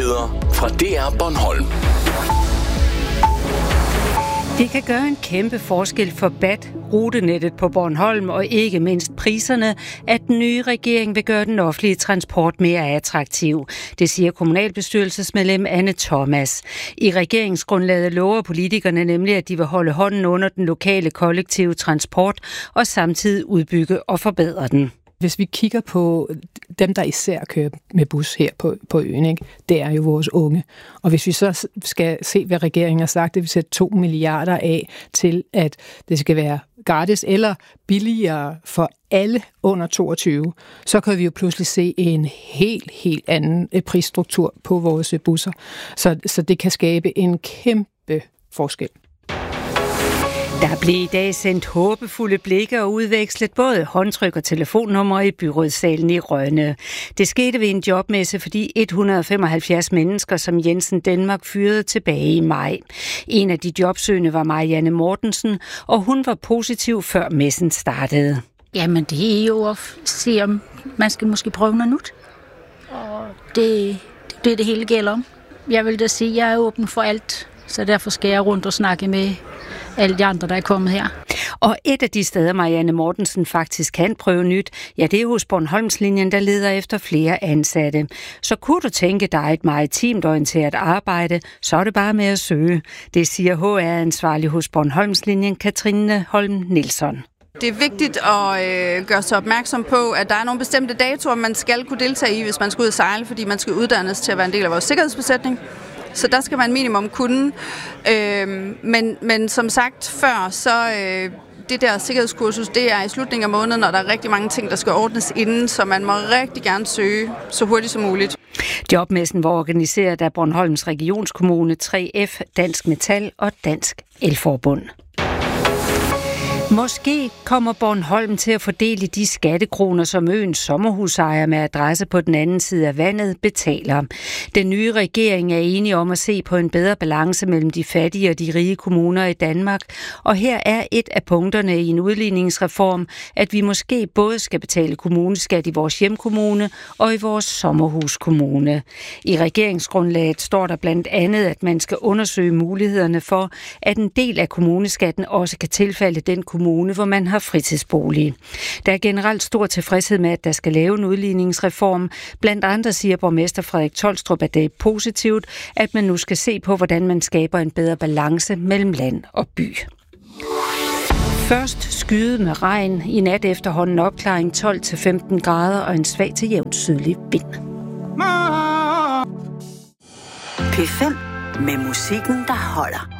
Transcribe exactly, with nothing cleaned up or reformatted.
Nyheder fra D R Bornholm. Det kan gøre en kæmpe forskel for B A T, rutenettet på Bornholm og ikke mindst priserne, at den nye regering vil gøre den offentlige transport mere attraktiv. Det siger kommunalbestyrelsesmedlem Anne Thomas. I regeringsgrundlaget lover politikerne nemlig, at de vil holde hånden under den lokale kollektive transport og samtidig udbygge og forbedre den. Hvis vi kigger på dem, der især kører med bus her på, på øen, ikke? Det er jo vores unge. Og hvis vi så skal se, hvad regeringen har sagt, det vil sætte to milliarder af til, at det skal være gratis eller billigere for alle under toogtyve, så kan vi jo pludselig se en helt, helt anden prisstruktur på vores busser. Så, så det kan skabe en kæmpe forskel. Der blev i dag sendt håbefulde blikke og udvekslet både håndtryk og telefonnummer i byrådssalen i Rønne. Det skete ved en jobmesse, fordi et hundrede og femoghalvfjerds mennesker, som Jensen Danmark fyrede tilbage i maj. En af de jobsøgende var Marianne Mortensen, og hun var positiv før messen startede. Jamen det er jo at se, om man skal måske prøve noget nyt. Og det, det er det hele gælder om. Jeg vil da sige, at jeg er åben for alt, så derfor skal jeg rundt og snakke med alle de andre, der er kommet her. Og et af de steder, Marianne Mortensen faktisk kan prøve nyt, ja, det er hos Bornholmslinjen, der leder efter flere ansatte. Så kunne du tænke dig et maritimt orienteret arbejde, så er det bare med at søge. Det siger H R-ansvarlig hos Bornholmslinjen, Katrine Holm Nielsen. Det er vigtigt at øh, gøre sig opmærksom på, at der er nogle bestemte datoer, man skal kunne deltage i, hvis man skal ud og sejle, fordi man skal uddannes til at være en del af vores sikkerhedsbesætning. Så der skal man minimum kunne. Øh, men, men som sagt før, så øh, det der sikkerhedskursus, det er i slutningen af måneden, og der er rigtig mange ting, der skal ordnes inden, så man må rigtig gerne søge så hurtigt som muligt. Jobmessen var organiseret af Bornholms Regionskommune, tre F, Dansk Metal og Dansk Elforbund. Måske kommer Bornholm til at fordele de skattekroner, som øens sommerhusejere med adresse på den anden side af vandet betaler. Den nye regering er enige om at se på en bedre balance mellem de fattige og de rige kommuner i Danmark. Og her er et af punkterne i en udligningsreform, at vi måske både skal betale kommuneskat i vores hjemkommune og i vores sommerhuskommune. I regeringsgrundlaget står der blandt andet, at man skal undersøge mulighederne for, at en del af kommuneskatten også kan tilfalde den kommune, kommune, hvor man har fritidsbolig. Der er generelt stor tilfredshed med, at der skal lave en udligningsreform. Blandt andre siger borgmester Frederik Tolstrup, at det er positivt, at man nu skal se på, hvordan man skaber en bedre balance mellem land og by. Først skyde med regn. I nat efterhånden opklaring tolv til femten grader og en svag til jævnt sydlig vind. P fem med musikken, der holder.